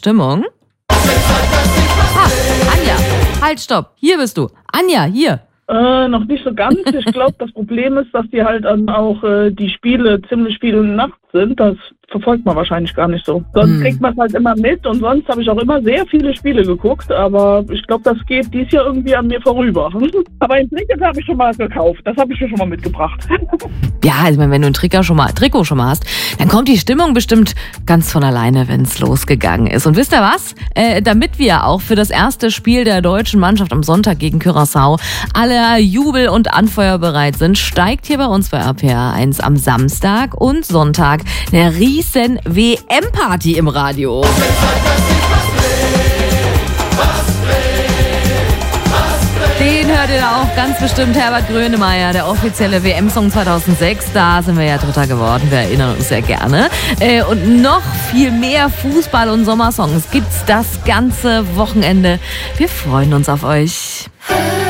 Stimmung? Anja, halt, stopp. Hier bist du. Anja, hier. Noch nicht so ganz. Ich glaube, das Problem ist, dass die halt dann auch die Spiele ziemlich viel nachts sind. Das verfolgt man wahrscheinlich gar nicht so. Sonst kriegt man es halt immer mit und sonst habe ich auch immer sehr viele Spiele geguckt, aber ich glaube, das geht dies Jahr irgendwie an mir vorüber. Aber ein Ticket habe ich schon mal gekauft. Das habe ich mir schon mal mitgebracht. Ja, also wenn du ein Trikot schon mal hast, dann kommt die Stimmung bestimmt ganz von alleine, wenn es losgegangen ist. Und wisst ihr was? Damit wir auch für das erste Spiel der deutschen Mannschaft am Sonntag gegen Curaçao alle jubel- und anfeuerbereit sind, steigt hier bei uns bei RPR 1 am Samstag und Sonntag eine riesen WM-Party im Radio. Den hört ihr da auch ganz bestimmt, Herbert Grönemeyer, der offizielle WM-Song 2006. Da sind wir ja Dritter geworden, wir erinnern uns sehr gerne. Und noch viel mehr Fußball- und Sommersongs gibt's das ganze Wochenende. Wir freuen uns auf euch.